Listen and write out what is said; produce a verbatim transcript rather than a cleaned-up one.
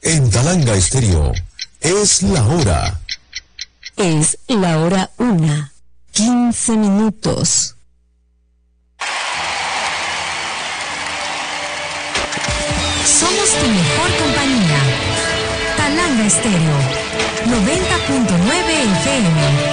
En Talanga Estéreo, es la hora. Es la hora una, quince minutos. Somos tu mejor compañía. Talanga Estéreo, noventa punto nueve F M.